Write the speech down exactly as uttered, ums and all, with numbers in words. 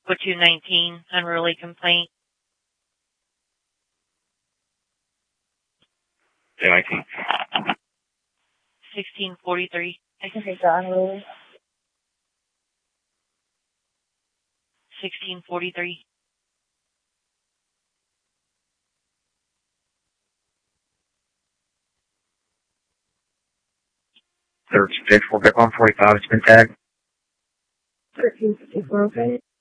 With two nineteen, unruly complaint. two nineteen. sixteen forty-three. I can take the unruly. sixteen forty-three. thirteen fifty-four, Bitcoin forty-five, it's been tagged. thirteen fifty-four, okay.